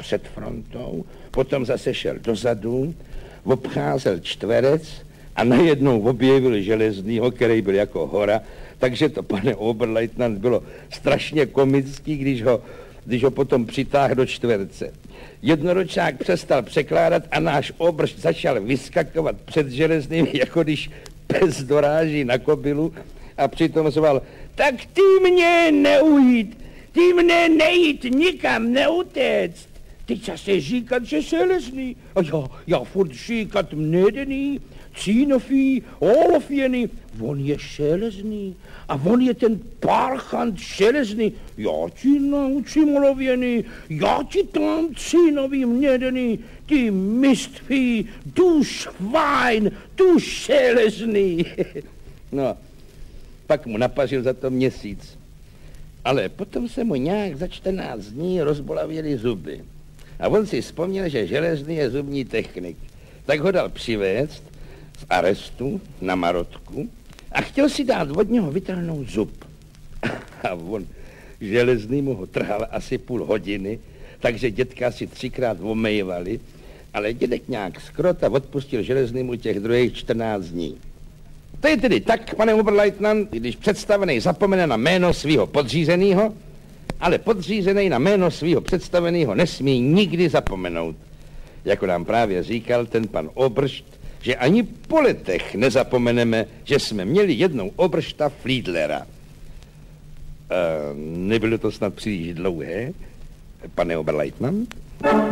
před frontou, potom zase šel dozadu, obcházel čtverec a najednou objevil Železnýho, který byl jako hora, takže to, pane Oberleutnant, bylo strašně komický, když ho potom přitáhl do čtverce. Jednoročák přestal překládat a náš Obršt začal vyskakovat před Železným, jako když pes doráží na kobylu a přitom zval: tak ty mě neujít, ty mě nejít, nikam neutéct. Ty zase říkat, že Železný. A já furt říkat mnedený, cínový, olofěný. On je Železný a on je ten parchant Železný. Já ti naučím olověný, já ti tam cínový mnedený, ty miství, du Schwein, du Železný. No, pak mu napařil za to měsíc. Ale potom se mu nějak za 14 dní rozbolavěly zuby. A on si vzpomněl, že Železný je zubní technik. Tak ho dal přivést z arestu na Marotku a chtěl si dát od něho vytrhnout zub. A on, Železný, mu ho trhal asi půl hodiny, takže dětka si 3krát omejvali, ale dědek nějak skrot a odpustil Železnýmu těch druhých 14 dní. To je tedy tak, pane Oberleutnant, když představený zapomene na jméno svého podřízenýho, ale podřízený na jméno svého představeného nesmí nikdy zapomenout. Jako nám právě říkal ten pan Obršt, že ani po letech nezapomeneme, že jsme měli jednou Obršta Fliedlera. Nebylo to snad příliš dlouhé, pane Oberleutnant?